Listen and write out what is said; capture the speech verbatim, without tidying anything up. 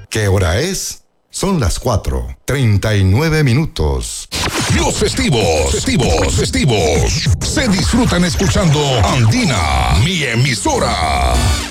¿Qué hora es? Son las cuatro, treinta y nueve minutos. Los festivos, festivos, festivos se disfrutan escuchando Andina, mi emisora.